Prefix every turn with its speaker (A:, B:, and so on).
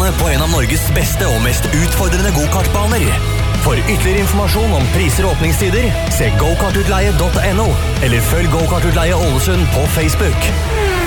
A: på en av Norges beste og mest utfordrende go-kartbaner. For ytterligere informasjon om priser og åpningstider, se gokartutleie.no, eller følg Go-kartutleie Ålesund på Facebook.